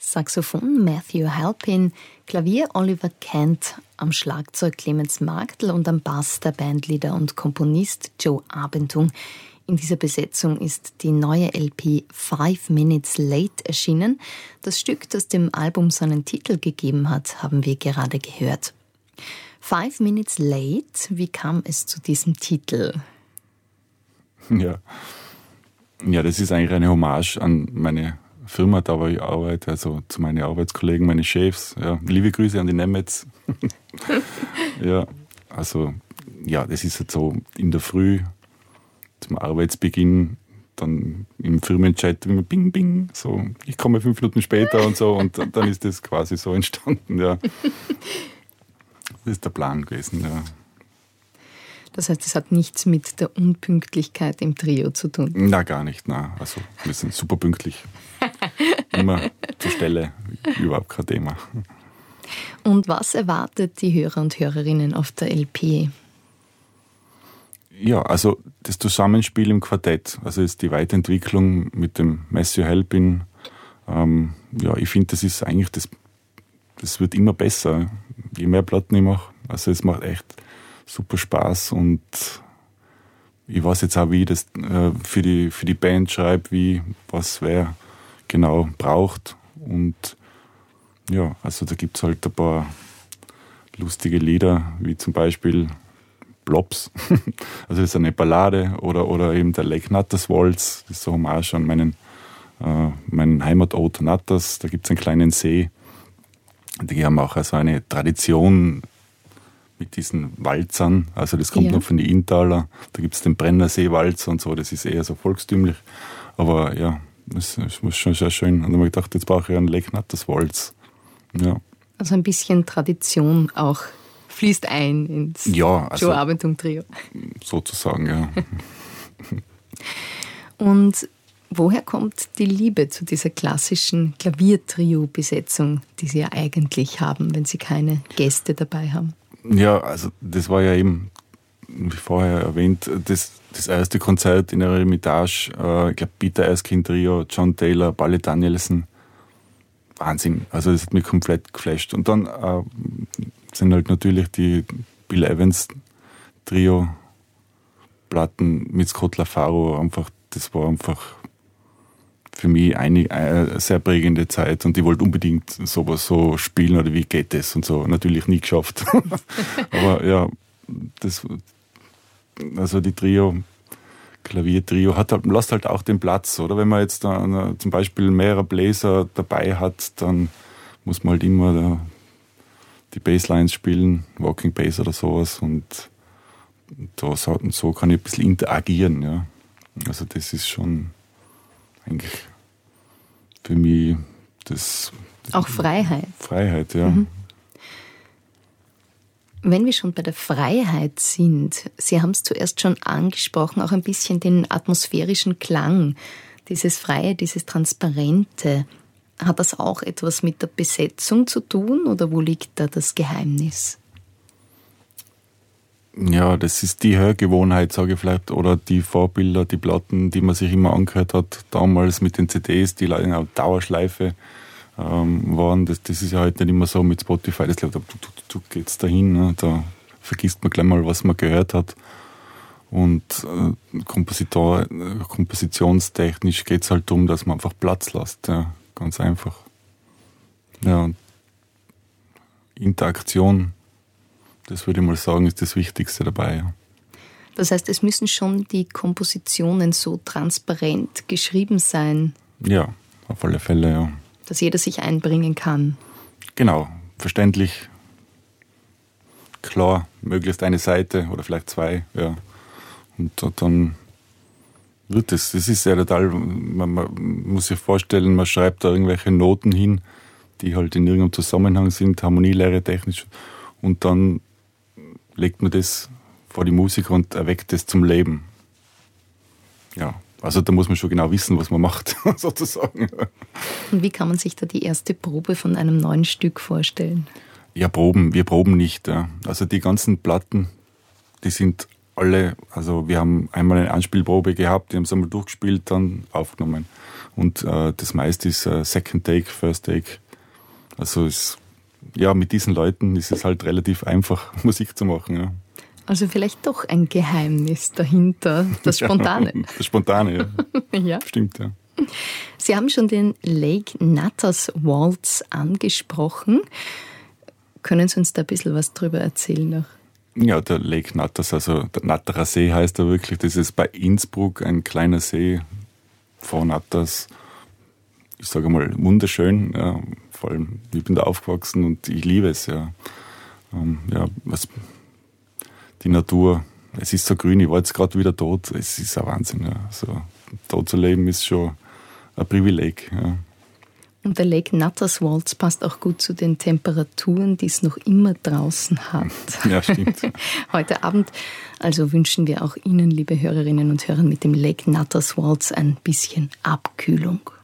Saxophon Matthew Halpin, Klavier Oliver Kent, am Schlagzeug Clemens Magdl und am Bass der Bandleader und Komponist Joe Abentung. In dieser Besetzung ist die neue LP 5 Minutes Late erschienen. Das Stück, das dem Album seinen Titel gegeben hat, haben wir gerade gehört. 5 Minutes Late, wie kam es zu diesem Titel? Ja, das ist eigentlich eine Hommage an meine Firma, da wo ich arbeite, also zu meinen Arbeitskollegen, meine Chefs. Ja, liebe Grüße an die Nemetz. Ja, also, ja, das ist halt so in der Früh zum Arbeitsbeginn, dann im Firmenchat immer Bing, Bing, so, ich komme 5 Minuten später und so, und dann ist das quasi so entstanden, ja. Das ist der Plan gewesen, ja. Das heißt, es hat nichts mit der Unpünktlichkeit im Trio zu tun? Na, gar nicht, na. Also, wir sind super pünktlich. Immer zur Stelle, überhaupt kein Thema. Und was erwartet die Hörer und Hörerinnen auf der LP? Ja, also das Zusammenspiel im Quartett, also ist die Weiterentwicklung mit dem Matthew Halpin. Ja, ich finde, das ist eigentlich, das wird immer besser, je mehr Platten ich mache. Also es macht echt super Spaß, und ich weiß jetzt auch, wie ich das für die Band schreibe, was wer genau braucht. Und ja, also da gibt es halt ein paar lustige Lieder, wie zum Beispiel Blobs, also das ist eine Ballade, oder eben der Lake Natters Waltz, das ist so Hommage an meinen Heimatort Natters. Da gibt es einen kleinen See. Die haben auch also eine Tradition mit diesen Walzern, also das kommt noch von den Inntaler. Da gibt es den Brennersee-Walzer und so, das ist eher so volkstümlich. Aber ja, das ist schon sehr schön. Und dann habe ich gedacht, jetzt brauche ich einen Lake Natters Waltz. Ja. Also ein bisschen Tradition auch fließt ein ins Joe Abentung Trio. Sozusagen, ja. Und woher kommt die Liebe zu dieser klassischen Klaviertrio-Besetzung, die Sie ja eigentlich haben, wenn Sie keine Gäste dabei haben? Ja, also das war ja eben, wie vorher erwähnt, das erste Konzert in der Eremitage. Ich glaube, Peter Erskine Trio, John Taylor, Palle Danielson. Wahnsinn. Also das hat mich komplett geflasht. Und dann sind halt natürlich die Bill Evans Trio Platten mit Scott LaFaro einfach, das war einfach für mich eine sehr prägende Zeit, und ich wollte unbedingt sowas so spielen, oder wie geht das und so. Natürlich nie geschafft. Aber ja, also die Klaviertrio lässt halt auch den Platz, oder? Wenn man jetzt da zum Beispiel mehrere Bläser dabei hat, dann muss man halt immer die Basslines spielen, Walking Bass oder sowas, und so kann ich ein bisschen interagieren, ja. Also das ist schon eigentlich für mich das auch Freiheit. Freiheit, ja. Mhm. Wenn wir schon bei der Freiheit sind, Sie haben es zuerst schon angesprochen, auch ein bisschen den atmosphärischen Klang, dieses Freie, dieses Transparente. Hat das auch etwas mit der Besetzung zu tun, oder wo liegt da das Geheimnis? Ja, das ist die Hörgewohnheit, sage ich vielleicht, oder die Vorbilder, die Platten, die man sich immer angehört hat, damals mit den CDs, die leider auf Dauerschleife waren. Das ist ja heute nicht immer so mit Spotify, das läuft geht's dahin, ne? Da vergisst man gleich mal, was man gehört hat. Und kompositionstechnisch geht es halt darum, dass man einfach Platz lässt, ja, ganz einfach. Ja, und Interaktion, das würde ich mal sagen, ist das Wichtigste dabei. Ja. Das heißt, es müssen schon die Kompositionen so transparent geschrieben sein. Ja, auf alle Fälle, ja. Dass jeder sich einbringen kann. Genau, verständlich, klar, möglichst eine Seite oder vielleicht 2, ja. Und dann wird es. Das ist ja total, man muss sich vorstellen, man schreibt da irgendwelche Noten hin, die halt in irgendeinem Zusammenhang sind, Harmonielehre technisch, und dann legt man das vor die Musiker und erweckt das zum Leben. Ja, also da muss man schon genau wissen, was man macht, sozusagen. Und wie kann man sich da die erste Probe von einem neuen Stück vorstellen? Ja, wir proben nicht. Ja. Also die ganzen Platten, die sind alle, also wir haben einmal eine Anspielprobe gehabt, die haben es einmal durchgespielt, dann aufgenommen. Und das meiste ist Second Take, First Take. Also mit diesen Leuten ist es halt relativ einfach, Musik zu machen. Ja. Also vielleicht doch ein Geheimnis dahinter, das Spontane. Ja, das Spontane, ja. Ja. Stimmt, ja. Sie haben schon den Lake Natas Waltz angesprochen. Können Sie uns da ein bisschen was drüber erzählen noch? Ja, der Lake Natas, also der Natterer See heißt er wirklich. Das ist bei Innsbruck ein kleiner See vor Natas. Ich sage mal, wunderschön. Ja, vor allem, ich bin da aufgewachsen und ich liebe es. Ja. Die Natur, es ist so grün, ich war jetzt gerade wieder tot. Es ist ein Wahnsinn. Ja. So, tot zu leben ist schon ein Privileg. Ja. Und der Lake Natas Waltz passt auch gut zu den Temperaturen, die es noch immer draußen hat. Ja, stimmt. Heute Abend also wünschen wir auch Ihnen, liebe Hörerinnen und Hörer, mit dem Lake Natas Waltz ein bisschen Abkühlung.